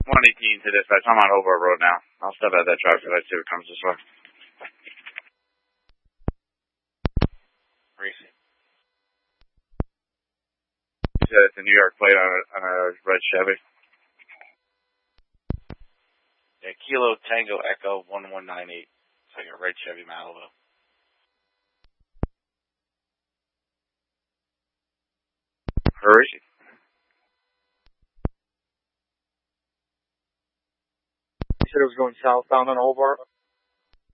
118 to dispatch. I'm on Hobart Road now. I'll step out that traffic light, see what comes this way. Reese. You said it's a New York plate on a red Chevy. Yeah, Kilo Tango Echo 1198. It's like a red Chevy Malibu. Where is she? You said it was going southbound on Hobart?